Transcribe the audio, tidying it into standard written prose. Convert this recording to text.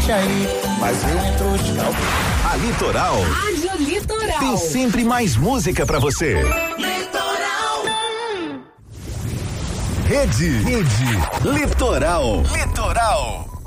deixa aí, mas eu entro descalço. A Litoral. Rádio Litoral. Tem sempre mais música pra você. Litoral. Rede Litoral. Litoral.